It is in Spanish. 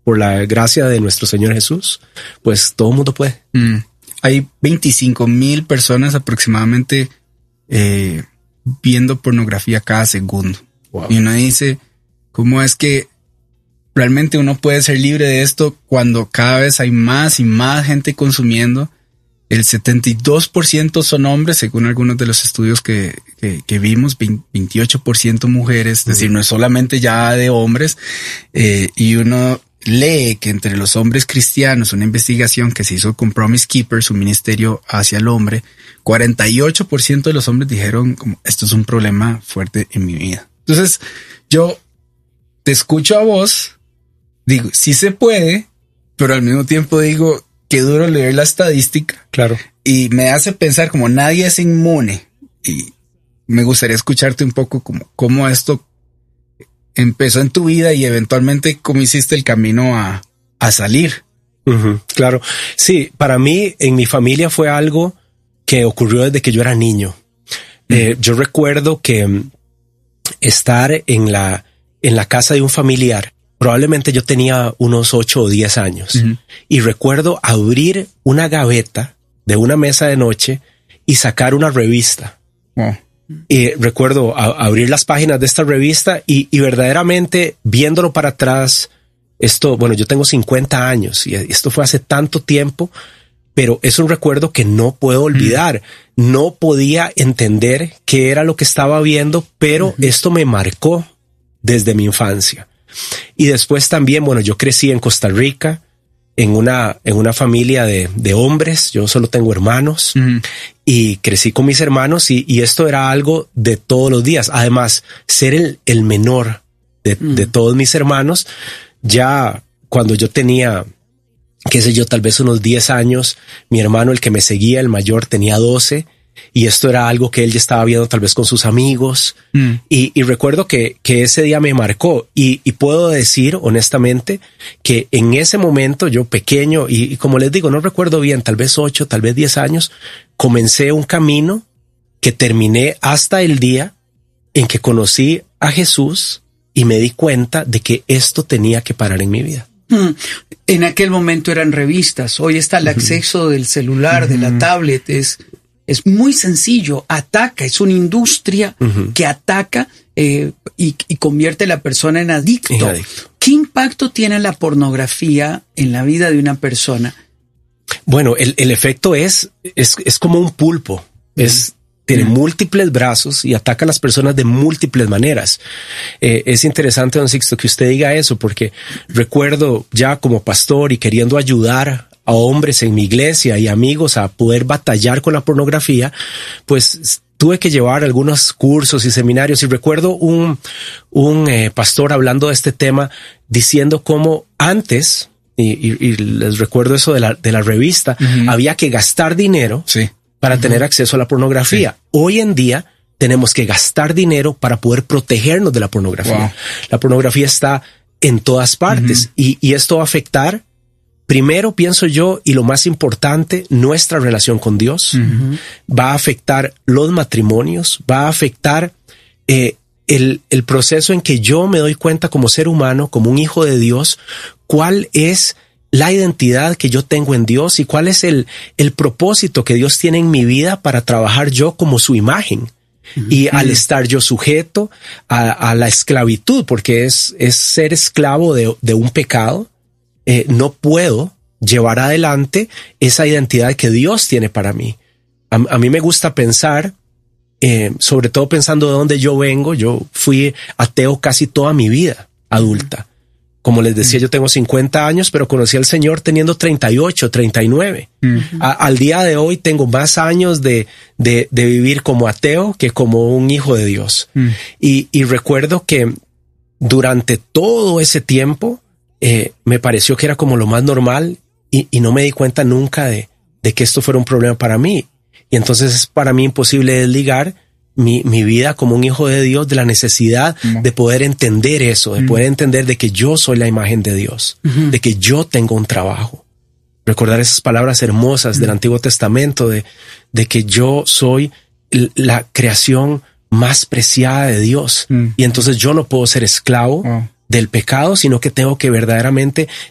por la gracia de nuestro Señor Jesús, pues todo el mundo puede. Hay 25,000 personas aproximadamente viendo pornografía cada segundo. Wow. Y uno dice, ¿cómo es que realmente uno puede ser libre de esto cuando cada vez hay más y más gente consumiendo? El 72% son hombres, según algunos de los estudios que vimos, 28% mujeres, es decir, no es solamente ya de hombres, y uno lee que entre los hombres cristianos, una investigación que se hizo con Promise Keepers, un ministerio hacia el hombre, 48% de los hombres dijeron, como, esto es un problema fuerte en mi vida. Entonces, yo te escucho a vos, digo, sí se puede, pero al mismo tiempo digo, qué duro leer la estadística. Claro. Y me hace pensar como nadie es inmune. Y me gustaría escucharte un poco como cómo esto empezó en tu vida y eventualmente cómo hiciste el camino a salir. Claro. Sí, para mí, en mi familia fue algo que ocurrió desde que yo era niño. Yo recuerdo que estar en la casa de un familiar, probablemente yo tenía unos 8 o 10 años, y recuerdo abrir una gaveta de una mesa de noche y sacar una revista. Wow. Y recuerdo abrir las páginas de esta revista y verdaderamente viéndolo para atrás, esto, bueno, yo tengo 50 años y esto fue hace tanto tiempo, pero es un recuerdo que no puedo olvidar. No podía entender qué era lo que estaba viendo, pero esto me marcó desde mi infancia. Y después también, bueno, yo crecí en Costa Rica, en una familia de hombres. Yo solo tengo hermanos y crecí con mis hermanos y esto era algo de todos los días. Además, ser el menor de todos mis hermanos, ya cuando yo tenía, qué sé yo, tal vez unos 10 años, mi hermano, el que me seguía, el mayor, tenía 12. Y esto era algo que él ya estaba viendo tal vez con sus amigos. Y recuerdo que ese día me marcó. Y puedo decir honestamente que en ese momento yo pequeño y como les digo, no recuerdo bien, tal vez 8, tal vez 10 años, comencé un camino que terminé hasta el día en que conocí a Jesús y me di cuenta de que esto tenía que parar en mi vida. En aquel momento eran revistas. Hoy está el acceso del celular, de la tablet. Es muy sencillo, ataca, es una industria que ataca y convierte a la persona en adicto. ¿Qué impacto tiene la pornografía en la vida de una persona? Bueno, el efecto es como un pulpo, tiene múltiples brazos y ataca a las personas de múltiples maneras. Es interesante, don Sixto, que usted diga eso, porque recuerdo ya como pastor y queriendo ayudar a hombres en mi iglesia y amigos a poder batallar con la pornografía, pues tuve que llevar algunos cursos y seminarios y recuerdo un pastor hablando de este tema diciendo cómo antes, y les recuerdo eso de la revista, había que gastar dinero para tener acceso a la pornografía. Hoy en día tenemos que gastar dinero para poder protegernos de la pornografía. Wow. La pornografía está en todas partes y esto va a afectar. Primero, pienso yo, y lo más importante, nuestra relación con Dios. Va a afectar los matrimonios, va a afectar el proceso en que yo me doy cuenta como ser humano, como un hijo de Dios, cuál es la identidad que yo tengo en Dios y cuál es el propósito que Dios tiene en mi vida para trabajar yo como su imagen. Y al estar yo sujeto a la esclavitud, porque es ser esclavo de un pecado, no puedo llevar adelante esa identidad que Dios tiene para mí. A mí me gusta pensar, sobre todo pensando de dónde yo vengo. Yo fui ateo casi toda mi vida adulta. Como les decía, yo tengo 50 años, pero conocí al Señor teniendo 38, 39. Al día de hoy tengo más años de vivir como ateo que como un hijo de Dios. Y recuerdo que durante todo ese tiempo, me pareció que era como lo más normal y no me di cuenta nunca de que esto fuera un problema para mí. Y entonces es para mí imposible desligar mi vida como un hijo de Dios de la necesidad de poder entender eso, de poder entender de que yo soy la imagen de Dios, de que yo tengo un trabajo. Recordar esas palabras hermosas del Antiguo Testamento de que yo soy la creación más preciada de Dios. Y entonces yo no puedo ser esclavo del pecado, sino que tengo que verdaderamente